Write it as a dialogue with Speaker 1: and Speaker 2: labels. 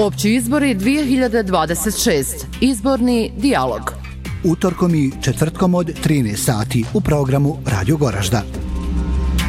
Speaker 1: Opći izbori 2026. Izborni dijalog.
Speaker 2: Utorkom i četvrtkom od 13 sati u programu Radio Goražda.